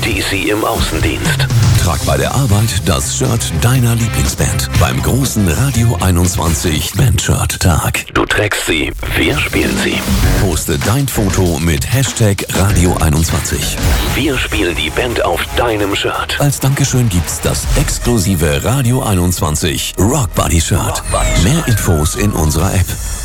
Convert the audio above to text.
ACDC im Außendienst. Trag bei der Arbeit das Shirt deiner Lieblingsband beim großen Radio 21 Bandshirt-Tag. Du trägst sie, wir spielen sie. Poste dein Foto mit Hashtag Radio 21. Wir spielen die Band auf deinem Shirt. Als Dankeschön gibt's das exklusive Radio 21 Rock Buddy Shirt. Mehr Infos in unserer App.